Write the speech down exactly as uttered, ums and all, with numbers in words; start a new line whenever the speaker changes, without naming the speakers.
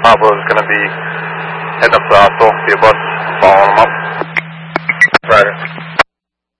Pablo's going to be heading up to the hospital via bus, following him up.